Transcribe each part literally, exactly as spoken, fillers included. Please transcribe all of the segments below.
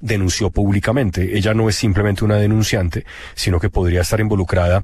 denunció públicamente. Ella no es simplemente una denunciante, sino que podría estar involucrada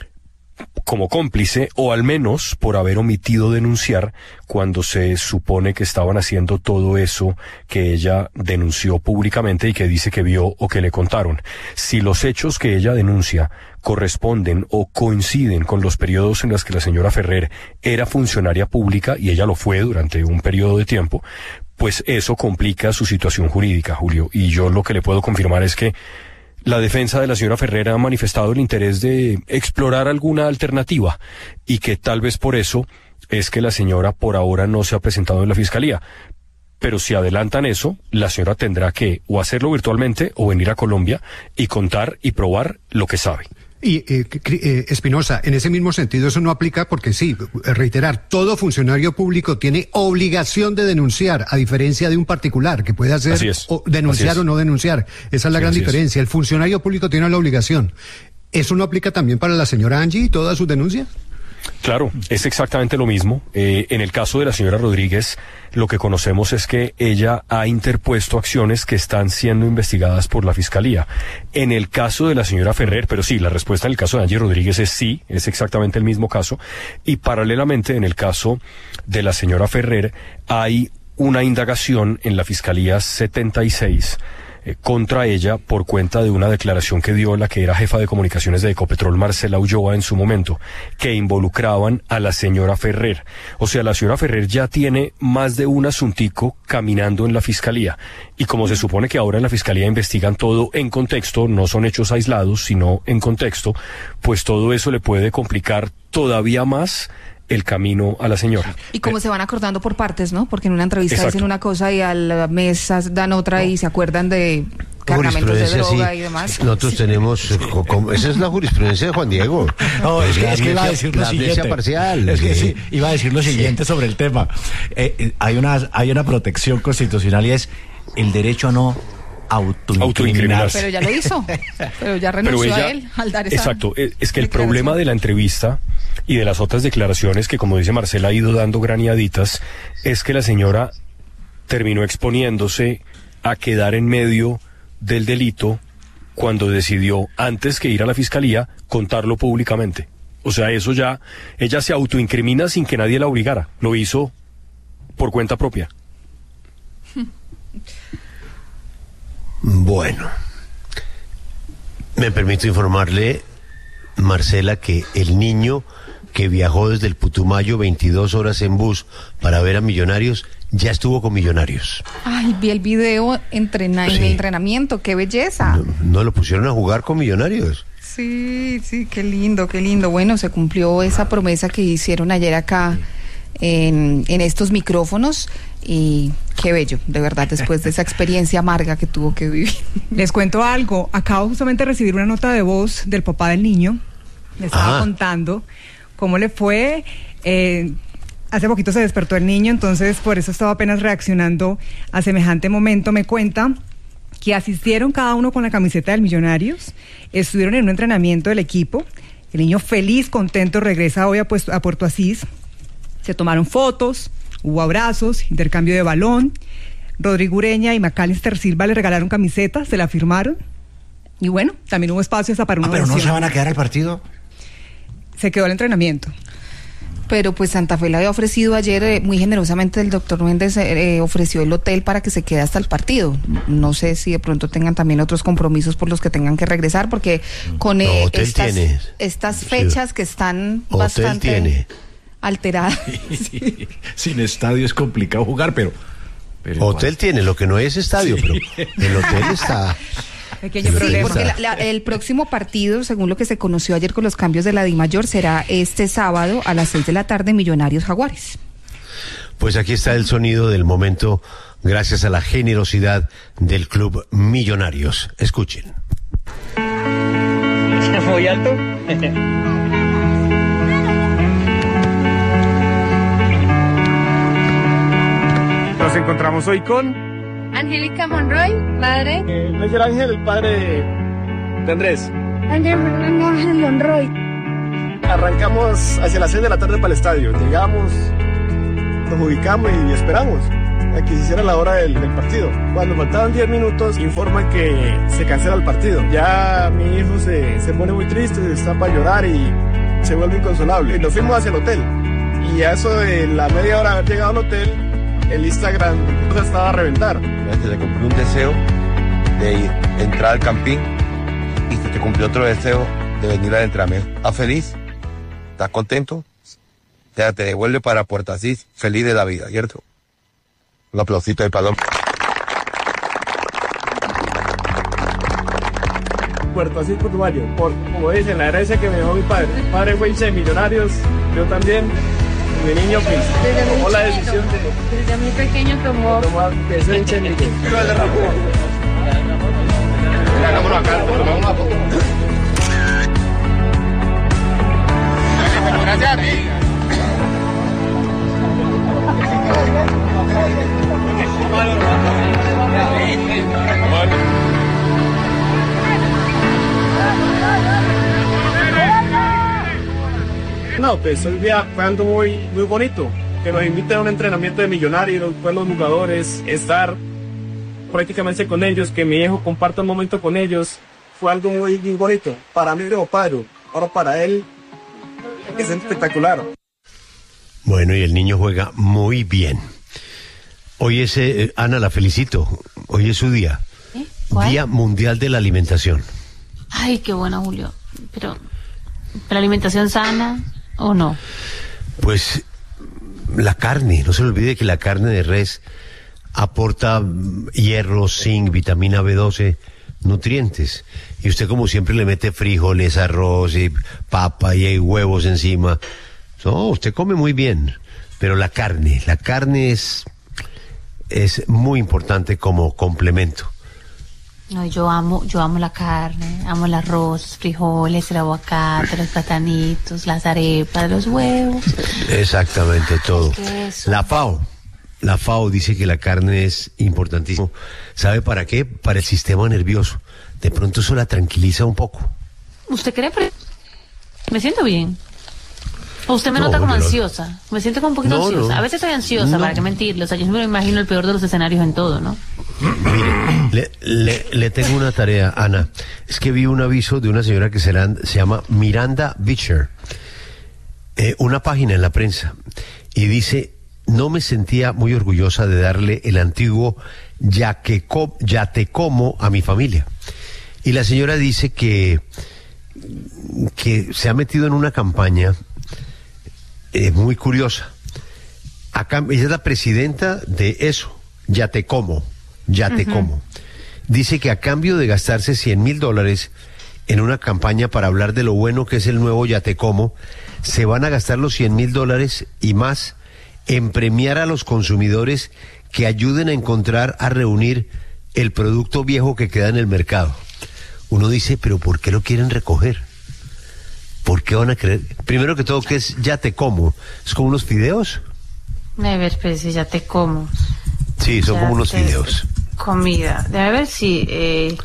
como cómplice, o al menos por haber omitido denunciar cuando se supone que estaban haciendo todo eso que ella denunció públicamente y que dice que vio o que le contaron. Si los hechos que ella denuncia corresponden o coinciden con los periodos en los que la señora Ferrer era funcionaria pública, y ella lo fue durante un periodo de tiempo, pues eso complica su situación jurídica, Julio. Y yo lo que le puedo confirmar es que la defensa de la señora Ferrer ha manifestado el interés de explorar alguna alternativa, y que tal vez por eso es que la señora por ahora no se ha presentado en la fiscalía. Pero si adelantan eso, la señora tendrá que o hacerlo virtualmente o venir a Colombia y contar y probar lo que sabe. Y eh, eh, Espinosa, en ese mismo sentido eso no aplica porque sí, reiterar, todo funcionario público tiene obligación de denunciar, a diferencia de un particular que puede hacer o denunciar o no denunciar. Esa es la sí, gran diferencia. Es. El funcionario público tiene la obligación. ¿Eso no aplica también para la señora Angie y todas sus denuncias? Claro, es exactamente lo mismo. Eh, en el caso de la señora Rodríguez, lo que conocemos es que ella ha interpuesto acciones que están siendo investigadas por la Fiscalía. En el caso de la señora Ferrer, pero sí, la respuesta en el caso de Angie Rodríguez es sí, es exactamente el mismo caso. Y paralelamente, en el caso de la señora Ferrer, hay una indagación en la Fiscalía setenta y seis contra ella por cuenta de una declaración que dio la que era jefa de comunicaciones de Ecopetrol, Marcela Ulloa, en su momento, que involucraban a la señora Ferrer. O sea, la señora Ferrer ya tiene más de un asuntico caminando en la fiscalía, y como se supone que ahora en la fiscalía investigan todo en contexto, no son hechos aislados, sino en contexto, pues todo eso le puede complicar todavía más el camino a la señora. Y como se van acordando por partes, ¿no? Porque en una entrevista Exacto. dicen una cosa y al mes dan otra, no. y se acuerdan de cargamentos de droga sí. y demás. Nosotros sí. tenemos, esa es la jurisprudencia de Juan Diego. No, es que, es que iba a decir lo siguiente. Parcial, es que sí, iba a decir lo siguiente sí. sobre el tema. Eh, eh, hay una, hay una protección constitucional y es el derecho a no autoincriminarse. Pero ya lo hizo. Pero ya renunció Pero ella, a él al dar esa Exacto. Es que el problema de la entrevista y de las otras declaraciones que, como dice Marcela, ha ido dando graniaditas, es que la señora terminó exponiéndose a quedar en medio del delito cuando decidió, antes que ir a la fiscalía, contarlo públicamente. O sea, eso ya, ella se autoincrimina sin que nadie la obligara. Lo hizo por cuenta propia. Bueno, me permito informarle, Marcela, que el niño que viajó desde el Putumayo veintidós horas en bus para ver a Millonarios, ya estuvo con Millonarios. Ay, vi el video entrena sí. en el entrenamiento, qué belleza. No, no, lo pusieron a jugar con Millonarios. Sí, sí, qué lindo, qué lindo. Bueno, se cumplió esa promesa que hicieron ayer acá en, en estos micrófonos, y qué bello, de verdad, después de esa experiencia amarga que tuvo que vivir. Les cuento algo, acabo justamente de recibir una nota de voz del papá del niño, me estaba ah. contando cómo le fue. eh, hace poquito se despertó el niño, entonces por eso estaba apenas reaccionando a semejante momento. Me cuenta que asistieron cada uno con la camiseta del Millonarios, estuvieron en un entrenamiento del equipo, el niño feliz, contento, regresa hoy a, pues, a Puerto Asís, se tomaron fotos, hubo abrazos, intercambio de balón. Rodrigo Ureña y Macalister Silva le regalaron camisetas, se la firmaron, y bueno, también hubo espacio hasta para una ah, pero oración. ¿No se van a quedar al partido? Se quedó el entrenamiento. Pero pues Santa Fe le había ofrecido ayer, eh, muy generosamente el doctor Méndez eh, ofreció el hotel para que se quede hasta el partido. No sé si de pronto tengan también otros compromisos por los que tengan que regresar, porque con eh, no, estas, estas fechas que están hotel bastante tiene. alteradas. Sí, sí. Sin estadio es complicado jugar, pero... pero hotel igual. Tiene, lo que no es estadio, pero el hotel está... Pequeño sí, problema. porque la, la, el próximo partido, según lo que se conoció ayer con los cambios de la DIMAYOR, será este sábado a las seis de la tarde, Millonarios Jaguares. Pues aquí está el sonido del momento, gracias a la generosidad del Club Millonarios. Escuchen. ¿Es muy alto? Nos encontramos hoy con Angélica Monroy, madre. Eh, Miguel Ángel, el padre de, de Andrés. Andrés Ángel Monroy. Arrancamos hacia las seis de la tarde para el estadio. Llegamos, nos ubicamos y esperamos. a que se hiciera la hora del, del partido. Cuando faltaban diez minutos, informan que se cancela el partido. Ya mi hijo se, se pone muy triste, se está para llorar y se vuelve inconsolable. Y nos fuimos hacia el hotel. Y a eso de la media hora de haber llegado al hotel, el Instagram estaba a reventar. Se te cumplió un deseo de ir, entrar al campín y se te cumplió otro deseo de venir al entrenamiento. ¿Estás feliz? ¿Estás contento? Ya te devuelve para Puerto Asís, feliz de la vida, ¿cierto? Un aplausito del palón. Puerto Asís, Putumayo, por, como dicen, la herencia que me dejó mi padre. Mi padre fue hincha de Millonarios, yo también. De niño pues tomó la decisión de... Desde muy pequeño tomó... tomar que se hincha de Millonarios. Hagámoslo acá, tomamos una foto. Gracias. No, pues hoy día fue algo muy, muy bonito, que nos inviten a un entrenamiento de Millonarios, pues los jugadores, estar prácticamente con ellos, que mi hijo comparta un momento con ellos, fue algo muy, muy bonito. Para mí como padre, ahora para él es espectacular. Bueno, y el niño juega muy bien. Hoy es, eh, Ana, la felicito, hoy es su día. ¿Eh? ¿Cuál? Día Mundial de la Alimentación. Ay, qué bueno, Julio. Pero, ¿la alimentación sana o no? Pues la carne, no se le olvide que la carne de res aporta hierro, zinc, vitamina B doce, nutrientes. Y usted como siempre le mete frijoles, arroz y papa y hay huevos encima. No, usted come muy bien, pero la carne, la carne es, es muy importante como complemento. No, yo amo, yo amo la carne, amo el arroz, los frijoles, el aguacate, los platanitos, las arepas, los huevos. Exactamente, todo. La FAO, la FAO dice que la carne es importantísimo. ¿Sabe para qué? Para el sistema nervioso. De pronto eso la tranquiliza un poco. ¿Usted cree? Me siento bien. ¿O usted me no, nota como no. ansiosa? Me siento como un poquito no, ansiosa. No. A veces estoy ansiosa, no. para qué mentirle. O sea, yo me imagino el peor de los escenarios en todo, ¿no? Mire, le, le, le tengo una tarea, Ana. Es que vi un aviso de una señora que se, la, se llama Miranda Beecher. Eh, una página en la prensa. Y dice, no me sentía muy orgullosa de darle el antiguo ya, que co, ya te como a mi familia. Y la señora dice que, que se ha metido en una campaña Eh, muy curiosa. Acá, ella es la presidenta de eso, Ya Te Como, Ya Te uh-huh. Como. Dice que a cambio de gastarse cien mil dólares en una campaña para hablar de lo bueno que es el nuevo Ya Te Como, se van a gastar los cien mil dólares y más en premiar a los consumidores que ayuden a encontrar, a reunir el producto viejo que queda en el mercado. Uno dice, pero ¿por qué lo quieren recoger? ¿Por qué van a creer? Primero que todo, ¿qué es Ya Te Como? ¿Es como unos fideos? A ver, pues Ya Te Como. Sí, son ya como unos fideos. Comida. Debe ver si... Eh,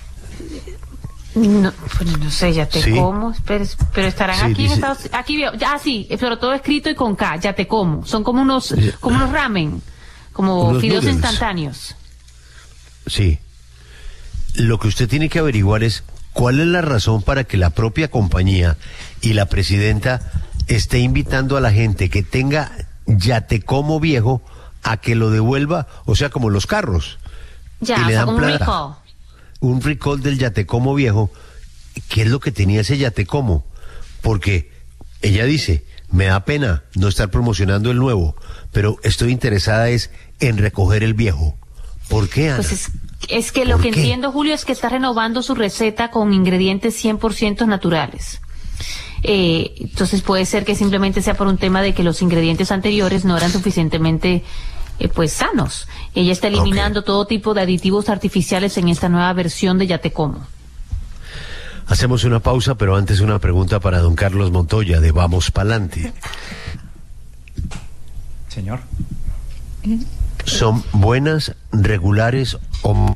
no, pues no sé, Ya Te ¿Sí? Como. Pero, pero estarán sí, aquí dice, en Estados Aquí veo. Ah, sí, pero todo escrito y con K. Ya Te Como. Son como unos, como unos ramen. Como unos fideos noodles. Instantáneos. Sí. Lo que usted tiene que averiguar es ¿cuál es la razón para que la propia compañía y la presidenta esté invitando a la gente que tenga Ya Te Como viejo a que lo devuelva? O sea, como los carros. Ya, y le dan como plata. un recall. Un recall del Ya Te Como viejo. ¿Qué es lo que tenía ese Ya Te Como? Porque ella dice, me da pena no estar promocionando el nuevo, pero estoy interesada es en recoger el viejo. ¿Por qué, Ana? Pues es... Es que lo que qué? entiendo, Julio, es que está renovando su receta con ingredientes cien por ciento naturales. Eh, entonces puede ser que simplemente sea por un tema de que los ingredientes anteriores no eran suficientemente eh, pues sanos. Ella está eliminando okay. todo tipo de aditivos artificiales en esta nueva versión de Ya Te Como. Hacemos una pausa, pero antes una pregunta para don Carlos Montoya de Vamos Pa'lante. Señor. ¿Son buenas, regulares o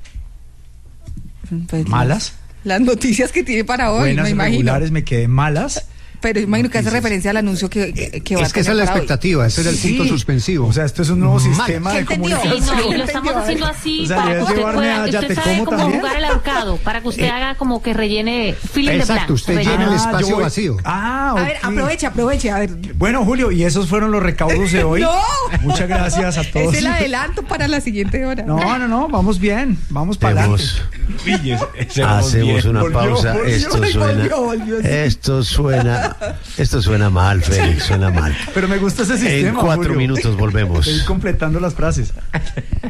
pues malas? Las noticias que tiene para hoy, buenas, me imagino. regulares, me quedé malas. Pero imagino que hace referencia al anuncio que, que, que va es a que esa es la expectativa, ese era el sí. punto suspensivo. O sea, esto es un nuevo sistema de comunicación. Sí, no, y lo estamos haciendo así, o sea, para que usted pueda, usted sabe cómo también jugar el ahorcado, para que usted eh, haga como que rellene files de plan. Exacto, usted llena el espacio voy, vacío. Ah, okay. A ver, aproveche, aproveche, a ver. Bueno, Julio, y esos fueron los recaudos de hoy. ¡No! Muchas gracias a todos. Es el adelanto para la siguiente hora. No, no, no, vamos bien, vamos para adelante. Hacemos una volvió, pausa. Volvió, esto volvió, suena, volvió, volvió, sí. esto suena, esto suena mal, Félix, suena mal. Pero me gusta ese sistema. En cuatro Julio. minutos volvemos. Estoy completando las frases.